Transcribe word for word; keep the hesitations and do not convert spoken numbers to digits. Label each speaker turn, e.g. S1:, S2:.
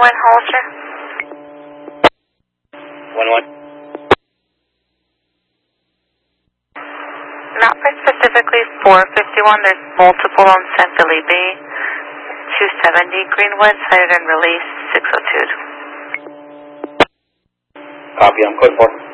S1: one, Hollister.
S2: one one.
S1: Not for specifically four fifty-one, there's multiple on San Felipe. two seventy Greenwood, cited and released six oh two.
S2: Copy, I'm code four.